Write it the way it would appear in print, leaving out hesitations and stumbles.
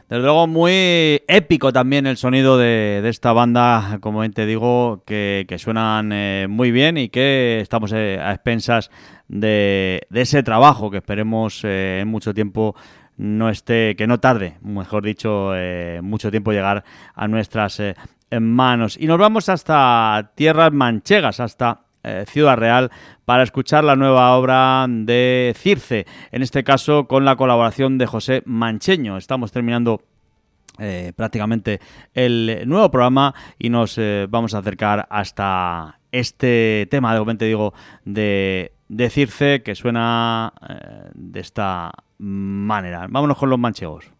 Desde luego muy épico también el sonido de esta banda, como bien te digo, que suenan muy bien y que estamos a expensas de ese trabajo que esperemos en mucho tiempo que no tarde, mejor dicho, mucho tiempo llegar a nuestras manos. Y nos vamos hasta tierras manchegas, hasta Ciudad Real, para escuchar la nueva obra de Circe, en este caso con la colaboración de José Mancheño. Estamos terminando prácticamente el nuevo programa y nos vamos a acercar hasta este tema, de repente digo, de Circe, que suena de esta manera. Vámonos con los manchegos.